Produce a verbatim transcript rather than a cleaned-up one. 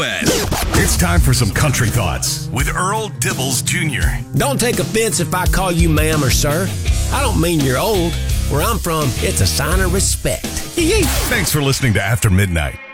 It's time for some country thoughts with Earl Dibbles Junior Don't take offense if I call you ma'am or sir. I don't mean you're old. Where I'm from, it's a sign of respect. Thanks for listening to After Midnight.